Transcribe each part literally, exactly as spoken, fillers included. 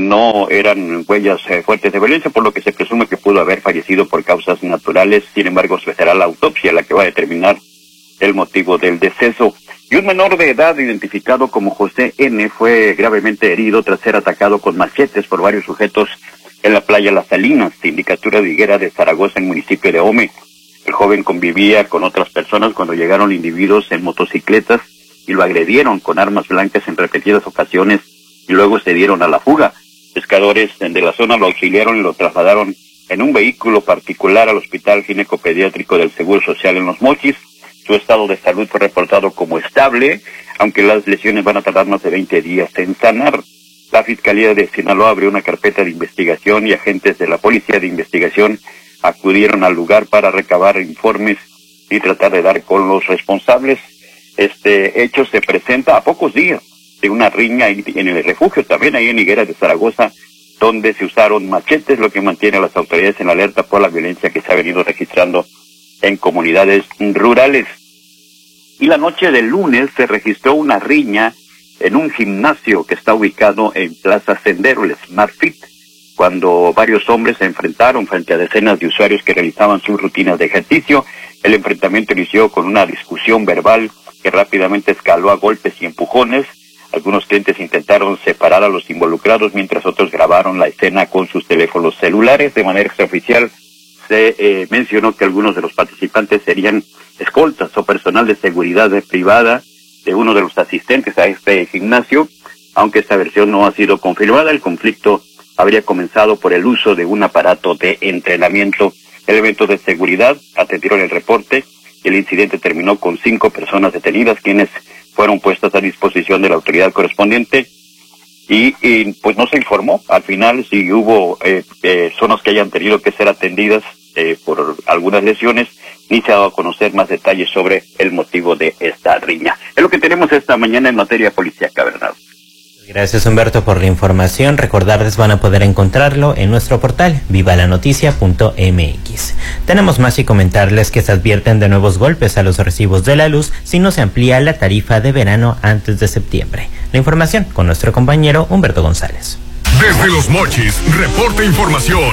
no eran huellas eh, fuertes de violencia, por lo que se presume que pudo haber fallecido por causas naturales. Sin embargo, se será la autopsia la que va a determinar el motivo del deceso. Y un menor de edad identificado como José N. fue gravemente herido tras ser atacado con machetes por varios sujetos en la playa Las Salinas, sindicatura de Higuera de Zaragoza, en el municipio de Ome. El joven convivía con otras personas cuando llegaron individuos en motocicletas y lo agredieron con armas blancas en repetidas ocasiones y luego se dieron a la fuga. Pescadores de la zona lo auxiliaron y lo trasladaron en un vehículo particular al Hospital Ginecopediátrico del Seguro Social en Los Mochis. Su estado de salud fue reportado como estable, aunque las lesiones van a tardar más de veinte días en sanar. La Fiscalía de Sinaloa abrió una carpeta de investigación y agentes de la Policía de Investigación acudieron al lugar para recabar informes y tratar de dar con los responsables. Este hecho se presenta a pocos días de una riña en el refugio, también ahí en Higuera de Zaragoza, donde se usaron machetes, lo que mantiene a las autoridades en alerta por la violencia que se ha venido registrando en comunidades rurales. Y la noche del lunes se registró una riña en un gimnasio que está ubicado en Plaza Sendero, el Smart Fit, cuando varios hombres se enfrentaron frente a decenas de usuarios que realizaban sus rutinas de ejercicio. El enfrentamiento inició con una discusión verbal que rápidamente escaló a golpes y empujones. Algunos clientes intentaron separar a los involucrados, mientras otros grabaron la escena con sus teléfonos celulares. De manera extraoficial se eh, mencionó que algunos de los participantes serían escoltas o personal de seguridad privada de uno de los asistentes a este gimnasio. Aunque esta versión no ha sido confirmada, el conflicto habría comenzado por el uso de un aparato de entrenamiento. Elementos de seguridad atendieron el reporte y el incidente terminó con cinco personas detenidas, quienes fueron puestas a disposición de la autoridad correspondiente. Y, y pues no se informó al final si hubo eh, eh, zonas que hayan tenido que ser atendidas eh, por algunas lesiones, ni se ha dado a conocer más detalles sobre el motivo de esta riña. Es lo que tenemos esta mañana en materia policíaca, Bernardo. Gracias, Humberto, por la información. Recordarles, van a poder encontrarlo en nuestro portal viva la noticia punto m x. Tenemos más y comentarles que se advierten de nuevos golpes a los recibos de la luz si no se amplía la tarifa de verano antes de septiembre. La información con nuestro compañero Humberto González. Desde Los Mochis, reporta información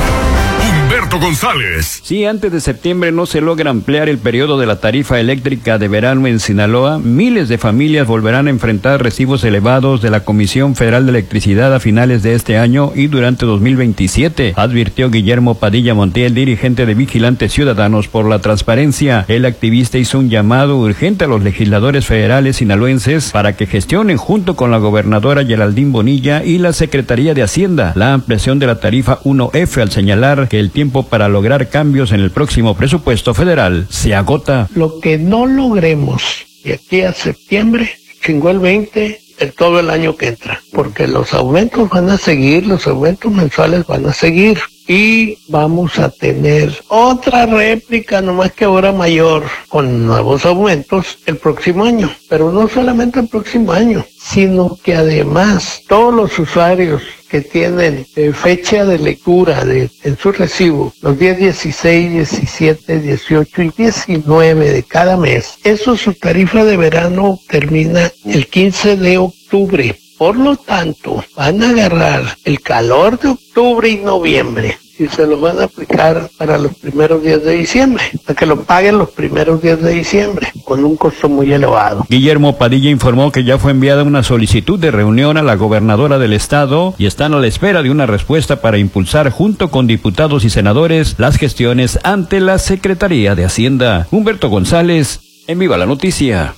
Humberto González. Si antes de septiembre no se logra ampliar el periodo de la tarifa eléctrica de verano en Sinaloa, miles de familias volverán a enfrentar recibos elevados de la Comisión Federal de Electricidad a finales de este año y durante dos mil veintisiete, advirtió Guillermo Padilla Montiel, dirigente de Vigilantes Ciudadanos por la Transparencia. El activista hizo un llamado urgente a los legisladores federales sinaloenses para que gestionen junto con la gobernadora Geraldine Bonilla y la Secretaría de Hacienda la ampliación de la tarifa uno efe, al señalar que el tiempo para lograr cambios en el próximo presupuesto federal se agota. Lo que no logremos de aquí a septiembre, chingó el veinte, el todo el año que entra, porque los aumentos van a seguir, los aumentos mensuales van a seguir, y vamos a tener otra réplica, nomás que ahora mayor, con nuevos aumentos el próximo año, pero no solamente el próximo año, sino que además todos los usuarios que tienen eh, fecha de lectura de, en su recibo, los días dieciséis, diecisiete, dieciocho y diecinueve de cada mes, eso, su tarifa de verano termina el quince de octubre. Por lo tanto, van a agarrar el calor de octubre y noviembre y se lo van a aplicar para los primeros días de diciembre, para que lo paguen los primeros días de diciembre, con un costo muy elevado. Guillermo Padilla informó que ya fue enviada una solicitud de reunión a la gobernadora del estado y están a la espera de una respuesta para impulsar junto con diputados y senadores las gestiones ante la Secretaría de Hacienda. Humberto González, en Viva la Noticia.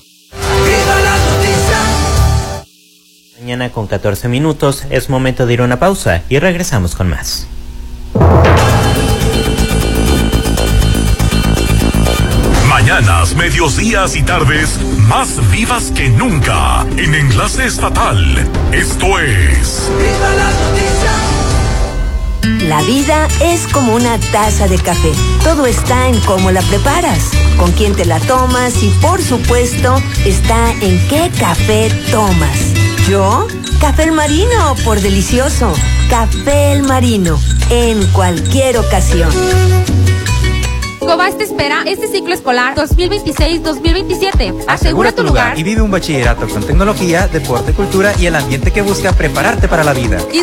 Mañana con catorce minutos, es momento de ir a una pausa y regresamos con más. Mañanas, mediodías y tardes más vivas que nunca en Enlace Estatal. Esto es Viva la Noticia. La vida es como una taza de café. Todo está en cómo la preparas, con quién te la tomas y, por supuesto, está en qué café tomas. ¿Yo? Café El Marino, por delicioso. Café El Marino, en cualquier ocasión. Cobas te espera este ciclo escolar dos mil veintiséis dos mil veintisiete. Asegura tu lugar y vive un bachillerato con tecnología, deporte, cultura y el ambiente que busca prepararte para la vida.